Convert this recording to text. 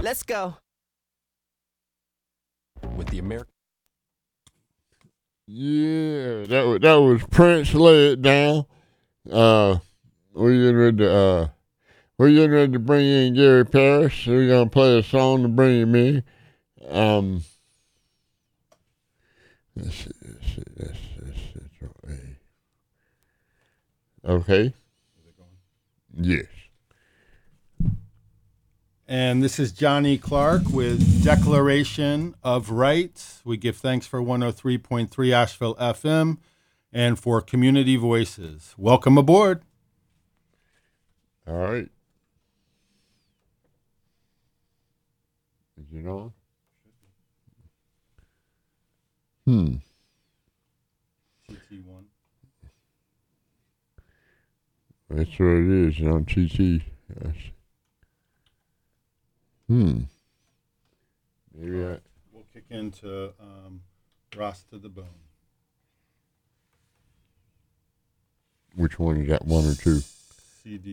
Let's go. With the American. Yeah, that was Prince. Lay It Down. We're getting ready to bring in Gary Parrish. So we're gonna play a song to bring him in. Let's see. Okay. Yes. And this is Johnny Clark with Declaration of Rights. We give thanks for 103.3 Asheville FM and for Community Voices. Welcome aboard. All right. Is it on? TT1. That's what it is. It's on TT. Maybe We'll kick into Ross to the Bone. Which one? You got one or two? CD.